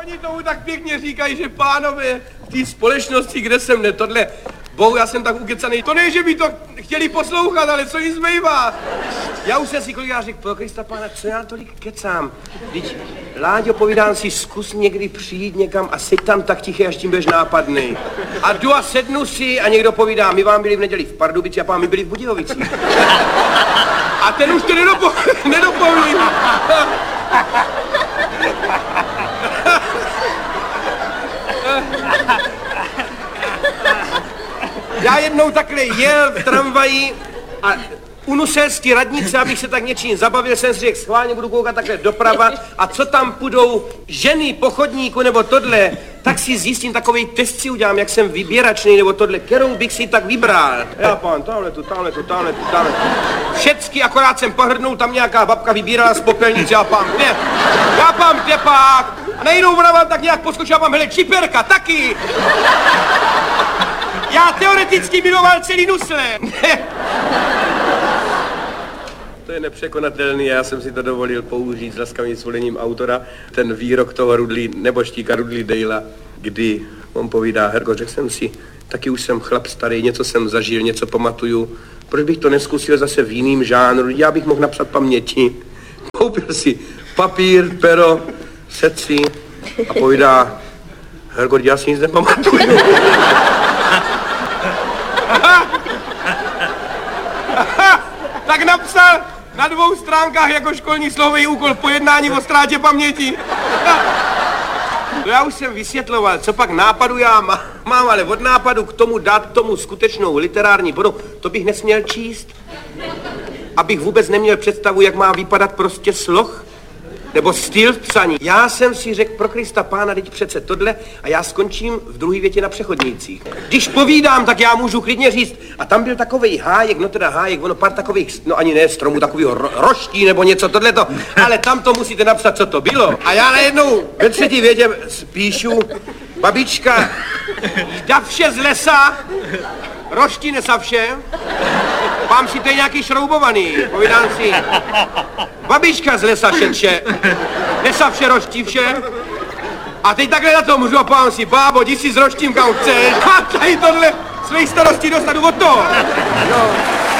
Oni tomu tak pěkně říkají, že pánové v té společnosti, kde jsem tohle, bohu, já jsem tak ukecaný. To ne, že by to chtěli poslouchat, ale co jim zbývá? Já už jsem si kolikrát řekl, pro Krista pána, co já tolik kecám? Vždyť, Láďo, povídám si, zkus někdy přijít někam a seď tam tak tiché, až tím budeš nápadnej. A jdu a sednu si a někdo povídá, my vám byli v neděli v Pardubici a pán, my byli v Budějovicích. A ten už to nedopoví. Já jednou takhle jel v tramvaji a u Nuselské radnice, abych se tak něčím zabavil, jsem si řekl, schválně budu koukat takhle doprava a co tam půjdou ženy po chodníku nebo tohle, tak si zjistím, takovej test si udělám, jak jsem vyběračný nebo tohle, kterou bych si tak vybral. Já pán, tamhle tu. Všecky, akorát jsem pohrdnul, tam nějaká babka vybírala z popelnice a pán, kde? Já pán, kde pak? A najednou ona vám tak nějak poskočila, pán, hele, čiperka, taky! Já teoreticky miloval celý Nusle. To je nepřekonatelný, já jsem si to dovolil použít s laskavým svolením autora, ten výrok toho neboštíka Rudley Dale, kdy on povídá, Herko, řekl jsem si, taky už jsem chlap starý, něco jsem zažil, něco pamatuju, proč bych to neskusil zase v jiným žánru, já bych mohl napsat paměti. Koupil si papír, pero, sedl si a povídá, Herko, já si nic nepamatuju. Tak napsal na 2 stránkách jako školní slovový úkol pojednání o ztrátě paměti. To já už jsem vysvětloval, co pak nápadu já mám, ale od nápadu k tomu dát tomu skutečnou literární bodu, to bych nesměl číst. Abych vůbec neměl představu, jak má vypadat prostě sloh. Nebo styl v psaní. Já jsem si řekl, pro Krista pána, teď přece tohle a já skončím v druhé větě na přechodnících. Když povídám, tak já můžu klidně říct, a tam byl takovej hájek, no teda hájek, ono pár takových, no ani ne stromů, takovýho roští nebo něco tohleto, ale tam to musíte napsat, co to bylo. A já najednou ve třetí větě spíšu, babička, davše z lesa, roští nesavše, mám si tady nějaký šroubovaný, povídám si, babička z lesa šetře, nesavše roští vše, a teď takhle na to můžu a pán si, bábo, jdi si s roštím kam chceš, a tady tohle svých starostí dostanu od toho. No.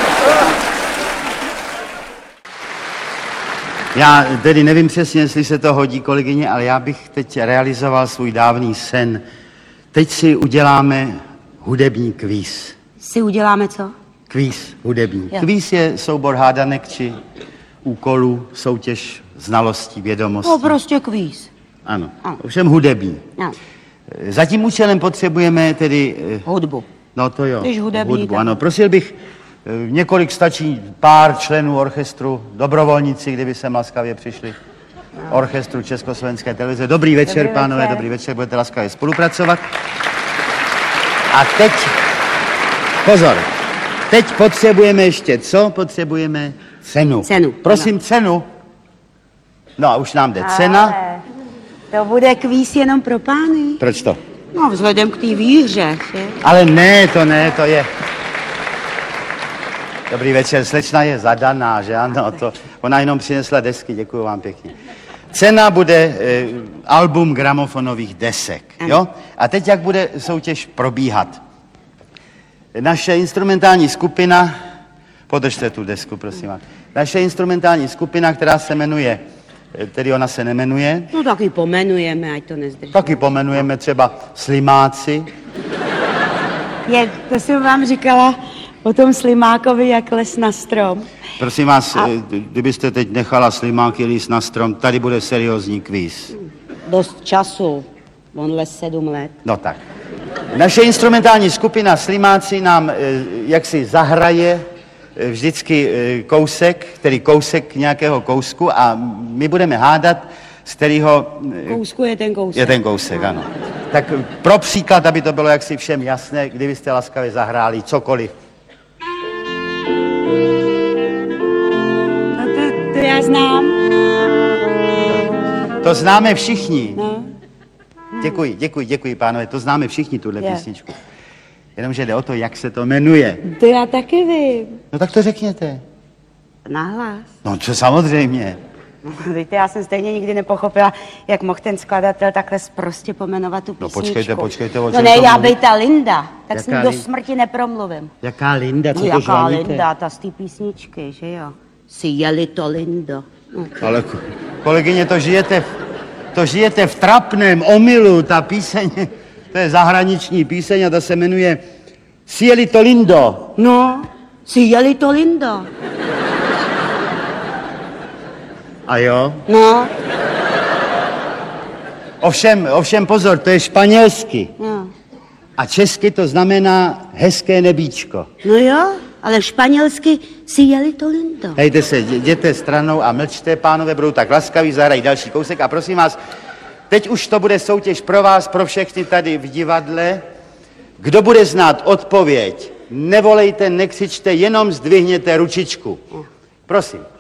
Já tedy nevím přesně, jestli se to hodí, kolegyně, ale já bych teď realizoval svůj dávný sen. Teď si uděláme hudební kvíz. Si uděláme co? Kvíz hudební. Jo. Kvíz je soubor hádanek či úkolů, soutěž znalostí, vědomostí. No prostě kvíz. Ano, ovšem hudební. No. Za tím účelem potřebujeme tedy... Hudbu. No to jo, Když hudební, hudbu, tak... ano. Prosil bych, několik stačí, pár členů orchestru, dobrovolníci, kdyby sem laskavě přišli. Orchestru Československé televize. Dobrý večer, pánové, dobrý večer, budete laskavě spolupracovat. A teď, pozor, teď potřebujeme ještě co? Potřebujeme cenu. Cenu. Prosím, ano. Cenu. No a už nám jde cena. To bude kvíz jenom pro pány. Proč to? No, vzhledem k té výhře. Že? Ale ne, to je... Dobrý večer, slečna je zadaná, že ano, to... Ona jenom přinesla desky, děkuju vám pěkně. Cena bude album gramofonových desek, jo? A teď jak bude soutěž probíhat? Naše instrumentální skupina, podržte tu desku, prosím vás. Naše instrumentální skupina, která se jmenuje, tedy ona se nemenuje. No taky pomenujeme, ať to nezdrží. Taky pomenujeme třeba Slimáci. To jsem vám říkala o tom Slimákovi, jak les na strom. Prosím vás, kdybyste teď nechala Slimáky líst na strom, tady bude seriózní kvíz. Dost času, on les 7 let. No tak. Naše instrumentální skupina Slimáci nám jaksi zahraje vždycky kousek nějakého kousku a my budeme hádat, z kterého... Kousku je ten kousek. Je ten kousek, ano. Tak pro příklad, aby to bylo jaksi všem jasné, kdybyste laskavě zahráli cokoliv. No to já znám. To známe všichni. No. Děkuji, pánové, to známe všichni, tuhle písničku. Jenomže jde o to, jak se to jmenuje. To já taky vím. No tak to řekněte. Nahlas. No co samozřejmě. Víte, já jsem stejně nikdy nepochopila, jak mohl ten skladatel takhle prostě pomenovat tu No písničku. počkejte, o No čem ne, to já mluví? bej ta Linda, tak s ním Jaká do Linda? smrti nepromluvím. Jaká Linda, co No to jaká žvaníte? Linda, ta z té písničky, že jo? Si jeli to Lindo. Ale kolegyně, to žijete v trapném omylu, ta píseň, to je zahraniční píseň a ta se jmenuje Sieli to Lindo. No, si jeli to Lindo. A jo? No, Ovšem pozor, to je španělsky. no. A česky to znamená hezké nebíčko. No jo, ale španělsky si jeli to Lindo. Hejte se, jděte stranou a mlčte, pánové, budou tak laskaví, zahrají další kousek. A prosím vás, teď už to bude soutěž pro vás, pro všechny tady v divadle. Kdo bude znát odpověď, nevolejte, nekřičte, jenom zdvihněte ručičku. Prosím.